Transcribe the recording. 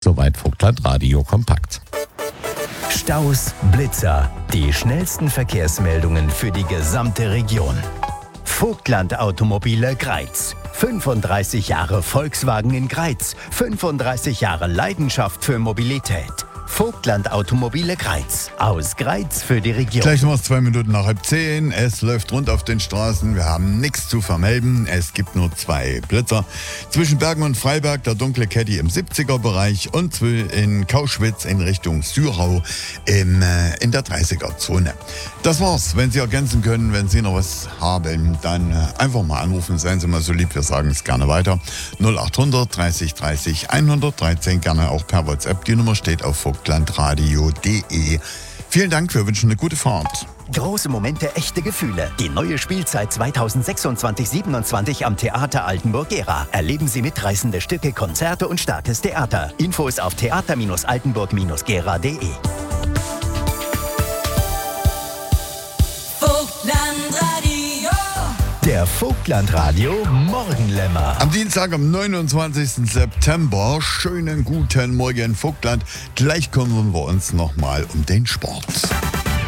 Soweit Vogtland Radio Kompakt. Staus, Blitzer, die schnellsten Verkehrsmeldungen für die gesamte Region. Vogtland Automobile Greiz. 35 Jahre Volkswagen in Greiz. 35 Jahre Leidenschaft für Mobilität. Vogtland Automobile Greiz. Aus Greiz für die Region. Gleich noch 2 Minuten nach 9:30. Es läuft rund auf den Straßen. Wir haben nichts zu vermelden. Es gibt nur 2 Blitzer. Zwischen Bergen und Freiberg der dunkle Caddy im 70er-Bereich und in Kauschwitz in Richtung Sürau in der 30er-Zone. Das war's. Wenn Sie ergänzen können, wenn Sie noch was haben, dann einfach mal anrufen. Seien Sie mal so lieb, wir sagen es gerne weiter. 0800 30 30 113, gerne auch per WhatsApp. Die Nummer steht auf vogtlandradio.de. Vielen Dank, wir wünschen eine gute Fahrt. Große Momente, echte Gefühle. Die neue Spielzeit 2026-27 am Theater Altenburg-Gera. Erleben Sie mitreißende Stücke, Konzerte und starkes Theater. Infos auf theater-altenburg-gera.de. Der Vogtlandradio Morgenlämmer. Am Dienstag, am 29. September. Schönen guten Morgen, Vogtland. Gleich kümmern wir uns nochmal um den Sport.